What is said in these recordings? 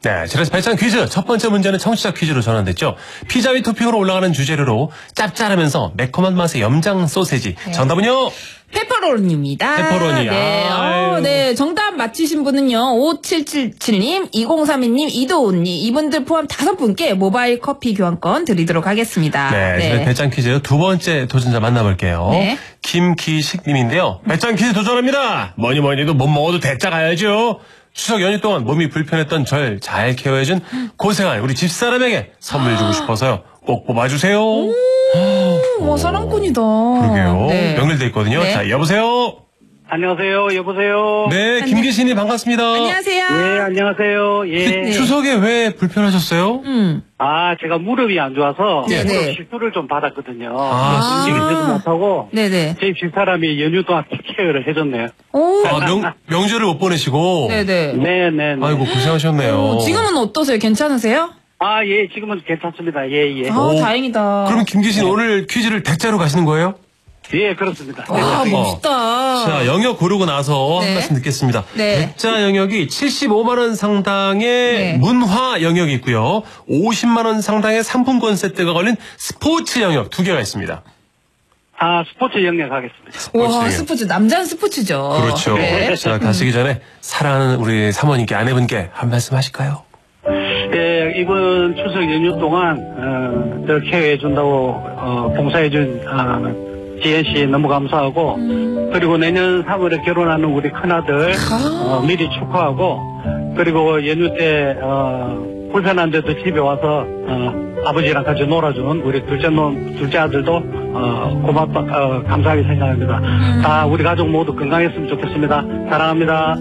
네, 지라시 배짱 퀴즈. 첫 번째 문제는 청취자 퀴즈로 전환됐죠. 피자 위 토핑으로 올라가는 주재료로 짭짤하면서 매콤한 맛의 염장 소세지. 네. 정답은요? 페퍼로니입니다. 페퍼로니. 네. 아유. 네. 정답 맞히신 분은요. 5777님, 2032님, 이도훈님 이분들 포함 5분께 모바일 커피 교환권 드리도록 하겠습니다. 네, 네. 배짱 퀴즈 두 번째 도전자 만나볼게요. 네. 김기식님인데요. 배짱 퀴즈 도전합니다. 뭐니 해도 못 먹어도 대짜 가야죠. 추석 연휴 동안 몸이 불편했던 절 잘 케어해준 고생한 우리 집사람에게 선물 주고 싶어서요. 꼭 뽑아주세요. 와, 사랑꾼이다. 그러게요. 네. 연결돼 있거든요. 네. 자, 여보세요. 안녕하세요. 여보세요. 네, 김기신님 반갑습니다. 안녕하세요. 네, 안녕하세요. 예. 네. 추석에 왜 불편하셨어요? 아, 제가 무릎이 안 좋아서 네, 무릎 네. 시술을 좀 받았거든요. 아. 움직이지도 못하고 네네. 제 집사람이 연휴 동안 케어를 해줬네요. 오. 아, 명절을 못 보내시고. 네네. 네네. 아이고, 고생하셨네요. 지금은 어떠세요? 괜찮으세요? 아, 예, 지금은 괜찮습니다. 예, 예. 아, 다행이다. 그럼 김기신 오늘 퀴즈를 대짜로 가시는 거예요? 예, 그렇습니다. 와, 멋있다. 자, 영역 고르고 나서 네. 한 말씀 듣겠습니다. 네. 대짜 영역이 75만 원 상당의 네. 문화 영역이 있고요. 50만 원 상당의 상품권 세트가 걸린 스포츠 영역 두 개가 있습니다. 아, 스포츠 영역 하겠습니다. 와, 영역. 스포츠. 남자는 스포츠죠. 그렇죠. 네. 자, 가시기 전에 사랑하는 우리 사모님께 아내분께 한 말씀 하실까요? 예, 이번 추석 연휴 동안 저 케어해준다고 봉사해준 지혜 씨 너무 감사하고 그리고 내년 3월에 결혼하는 우리 큰아들 미리 축하하고 그리고 연휴 때 불편한데도 집에 와서 아버지랑 같이 놀아준 우리 둘째 아들도 감사하게 생각합니다. 다 우리 가족 모두 건강했으면 좋겠습니다. 사랑합니다.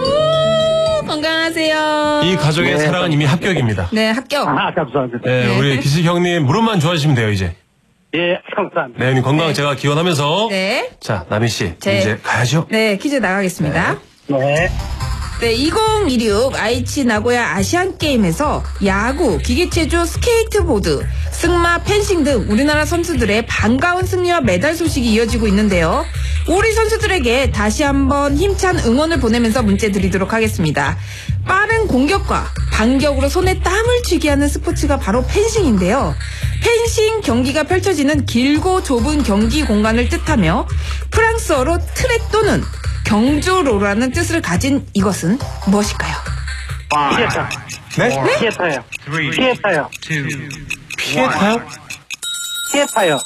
건강하세요. 이 가족의 네. 사랑은 이미 합격입니다. 네, 합격. 아, 감사합니다. 네, 네. 우리 기식 형님 무릎만 좋아지시면 돼요, 이제. 예, 감사합니다. 네, 형님 건강 제가 기원하면서. 네. 자, 남희 씨. 제- 이제 가야죠. 네, 퀴즈 나가겠습니다. 네. 네, 2026 아이치 나고야 아시안 게임에서 야구, 기계체조, 스케이트보드, 승마, 펜싱 등 우리나라 선수들의 반가운 승리와 메달 소식이 이어지고 있는데요. 우리 선수들에게 다시 한번 힘찬 응원을 보내면서 문제 드리도록 하겠습니다. 빠른 공격과 반격으로 손에 땀을 쥐게 하는 스포츠가 바로 펜싱인데요. 펜싱 경기가 펼쳐지는 길고 좁은 경기 공간을 뜻하며 프랑스어로 트레 또는 경주로라는 뜻을 가진 이것은 무엇일까요? 피에타. 네? 피에타요. 피에타요. 피에타요? 피에타요.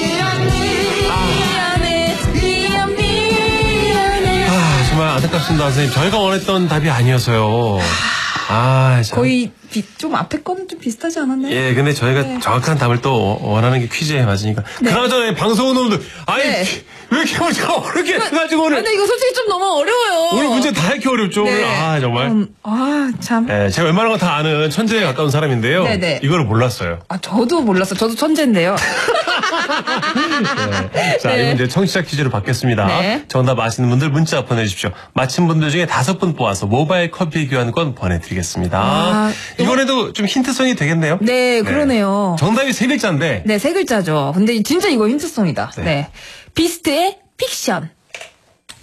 아, 정말 안타깝습니다, 선생님. 저희가 원했던 답이 아니어서요. 아, 참. 거의 좀 앞에 거는 좀 비슷하지 않았나요? 예, 근데 저희가 정확한 답을 또 원하는 게 퀴즈에 맞으니까. 네. 그나저나 방송 놈들, 아니, 네. 왜 이렇게 문제가 어렵게 해가지고 오늘. 근데 이거 솔직히 좀 너무 어려워요. 오늘 문제 다 이렇게 어렵죠, 오늘. 네. 아, 정말. 참. 예, 제가 웬만한 거 다 아는 천재에 가까운 사람인데요. 네네. 이거를 몰랐어요. 아, 저도 몰랐어. 저도 천재인데요. 네. 자, 네. 이번 이제 청취자 퀴즈로 받겠습니다. 네. 정답 아시는 분들 문자 보내주십시오. 맞힌 분들 중에 5분 뽑아서 모바일 커피 교환권 보내드리겠습니다. 아, 이번에도 좀 힌트성이 되겠네요. 네, 그러네요. 정답이 3글자인데. 네, 3글자죠. 근데 진짜 이거 힌트송이다. 네. 네. 비스트의 픽션.